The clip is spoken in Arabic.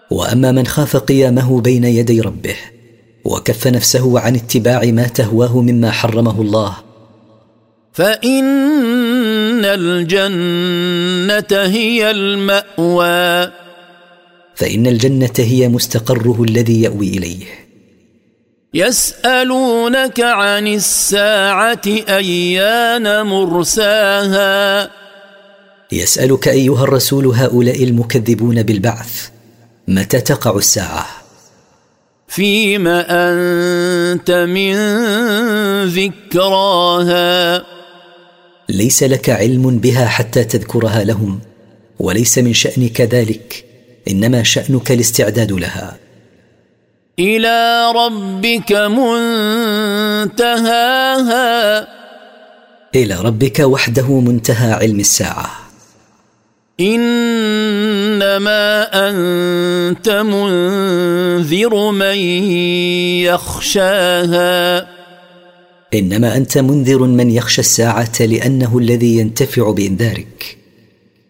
وأما من خاف قيامه بين يدي ربه وكف نفسه عن اتباع ما تهواه مما حرمه الله فإن الجنة هي المأوى. فإن الجنة هي مستقره الذي يأوي إليه. يسألونك عن الساعة أيان مرساها. يسألك أيها الرسول هؤلاء المكذبون بالبعث متى تقع الساعة؟ فيما أنت من ذكراها. ليس لك علم بها حتى تذكرها لهم، وليس من شأنك ذلك، إنما شأنك الاستعداد لها. إلى ربك منتهاها. إلى ربك وحده منتهى علم الساعة. إنما أنت منذر من يخشاها. إنما أنت منذر من يخشى الساعة لأنه الذي ينتفع بإنذارك.